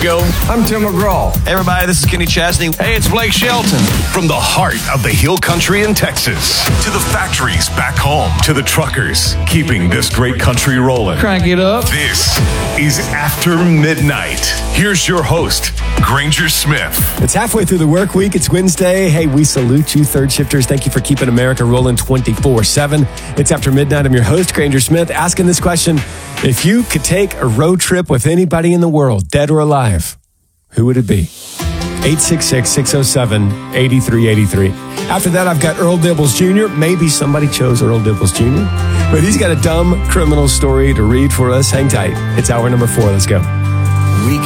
we go. I'm Tim McGraw. Hey, everybody, this is Kenny Chesney. Hey, it's Blake Shelton. From the heart of the Hill Country in Texas to the factories back home to the truckers keeping this great country rolling. Crank it up. This is After Midnight. Here's your host, Granger Smith. It's halfway through the work week. It's Wednesday. Hey, we salute you, third shifters. Thank you for keeping America rolling 24/7. It's After Midnight. I'm your host, Granger Smith, asking this question. If you could take a road trip with anybody in the world, dead or alive, who would it be? 866-607-8383. After that, I've got Earl Dibbles Jr. Maybe somebody chose Earl Dibbles Jr., but he's got a dumb criminal story to read for us. Hang tight. It's hour number 4. Let's go.